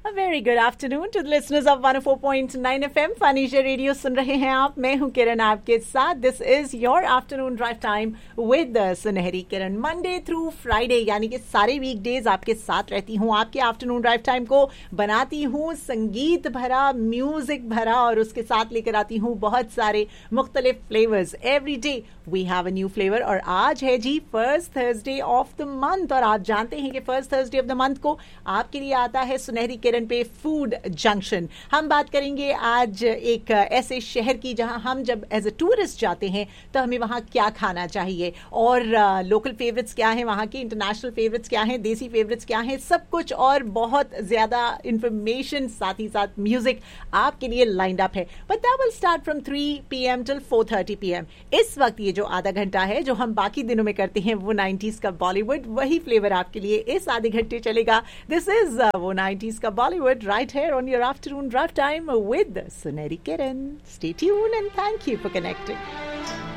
A very good afternoon to the listeners of 104.9 FM फानीशा radio सुन रहे हैं आप. मैं हूं किरण आपके साथ. This is your afternoon drive time with सुनहरी किरण. मंडे थ्रू फ्राइडे यानी कि सारे वीकडेज आपके साथ रहती हूं. आपके आफ्टरनून ड्राइव टाइम को बनाती हूं संगीत भरा, म्यूजिक भरा और उसके साथ लेकर आती हूं बहुत सारे मुख्तलिफ flavours. Every day we have a new flavour और आज है जी first Thursday of the month. और आप जानते हैं कि first Thursday of the month को आपके लिए आता है सुनहरी किरण पे फूड जंक्शन. हम बात करेंगे आज एक ऐसे शहर की जहां हम जब एज अ टूरिस्ट जाते हैं तो हमें वहां क्या खाना चाहिए और लोकल फेवरेट्स क्या हैं, वहां के इंटरनेशनल फेवरेट्स क्या हैं, देसी फेवरेट्स क्या हैं, सब कुछ और बहुत ज्यादा इंफॉर्मेशन, साथ ही साथ म्यूजिक आपके लिए लाइंड अप है. But that will start from 3 PM till 4:30 PM. इस वक्त ये जो आधा घंटा है जो हम बाकी दिनों में करते हैं वो 90s का बॉलीवुड, वही फ्लेवर आपके लिए इस आधे घंटे चलेगा. दिस इज वो 90s का Bollywood right here on your afternoon drive time with Sunehri Kiran. Stay tuned and thank you for connecting.